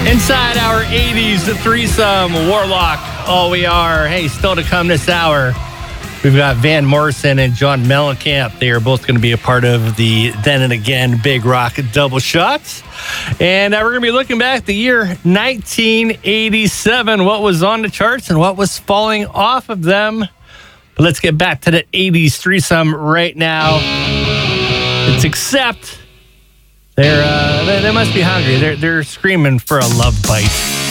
Inside our 80s threesome, Warlock, All We Are. Hey, still to come this hour, we've got Van Morrison and John Mellencamp. They are both going to be a part of the Then and Again Big Rock Double Shots. And we're going to be looking back at the year 1987, what was on the charts and what was falling off of them. But let's get back to the 80s threesome right now. It's Accept. They must be hungry. They're screaming for a love bite.